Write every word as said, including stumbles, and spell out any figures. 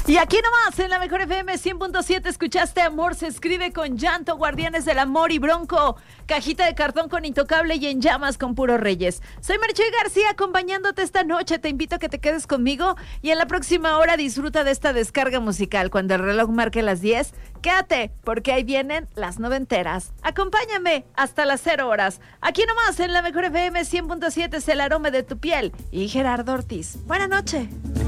Y aquí nomás, en la Mejor F M cien punto siete, escuchaste Amor se escribe con llanto, Guardianes del Amor y Bronco, Cajita de Cartón con Intocable y En Llamas con Puro Reyes. Soy Marchoy García, acompañándote esta noche. Te invito a que te quedes conmigo y en la próxima hora disfruta de esta descarga musical. Cuando el reloj marque las diez, quédate, porque ahí vienen las noventeras. Acompáñame hasta las cero horas. Aquí nomás, en la Mejor F M cien punto siete, es el aroma de tu piel y Gerardo Ortiz. Buenas noches.